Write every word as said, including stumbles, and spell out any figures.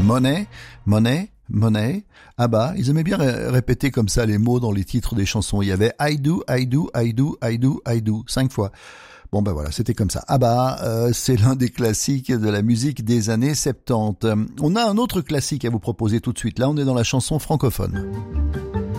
Money, money, money. Ah bah, ils aimaient bien ré- répéter comme ça les mots dans les titres des chansons. Il y avait I do, I do, I do, I do, I do, cinq fois. Bon ben voilà, c'était comme ça. Ah bah, euh, c'est l'un des classiques de la musique des années soixante-dix. On a un autre classique à vous proposer tout de suite. Là, on est dans la chanson francophone.